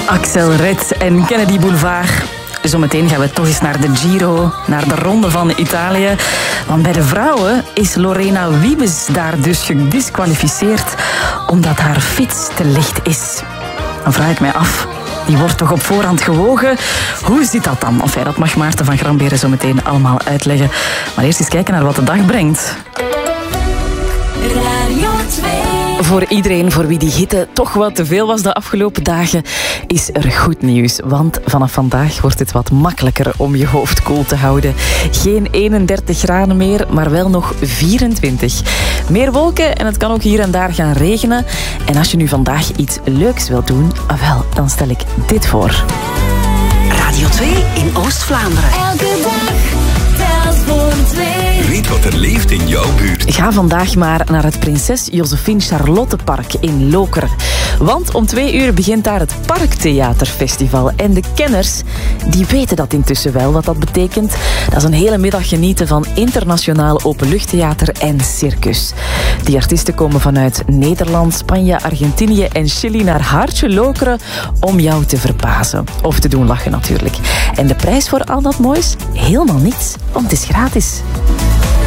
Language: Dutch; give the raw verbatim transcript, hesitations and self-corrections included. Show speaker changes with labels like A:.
A: Axel Red en Kennedy Boulevard. Zometeen gaan we toch eens naar de Giro, naar de Ronde van Italië. Want bij de vrouwen is Lorena Wiebes daar dus gedisqualificeerd omdat haar fiets te licht is. Dan vraag ik mij af, die wordt toch op voorhand gewogen? Hoe zit dat dan? Enfin, dat mag Maarten van Gramberen zo meteen allemaal uitleggen. Maar eerst eens kijken naar wat de dag brengt.
B: Radio twee.
A: Voor iedereen voor wie die hitte toch wat te veel was de afgelopen dagen, is er goed nieuws. Want vanaf vandaag wordt het wat makkelijker om je hoofd koel te houden. Geen eenendertig graden meer, maar wel nog vierentwintig. Meer wolken en het kan ook hier en daar gaan regenen. En als je nu vandaag iets leuks wilt doen, ah wel, dan stel ik dit voor.
C: Radio twee in Oost-Vlaanderen.
B: Elke dag telt voor twee.
D: Weet wat er leeft in jouw buurt.
A: Ga vandaag maar naar het Prinses Josephine Charlottepark in Lokeren. Want om twee uur begint daar het Parktheaterfestival. En de kenners, die weten dat intussen wel, wat dat betekent. Dat is een hele middag genieten van internationaal openluchttheater en circus. Die artiesten komen vanuit Nederland, Spanje, Argentinië en Chili naar Hartje Lokeren om jou te verbazen. Of te doen lachen natuurlijk. En de prijs voor al dat moois? Helemaal niets, want het is gratis.